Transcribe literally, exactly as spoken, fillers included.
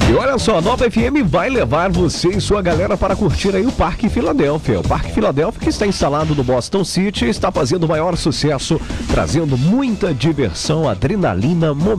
E olha só, a Nova F M vai levar você e sua galera para curtir aí o Parque Filadélfia. O Parque Filadélfia, que está instalado no Boston City, está fazendo o maior sucesso, trazendo muita diversão, adrenalina,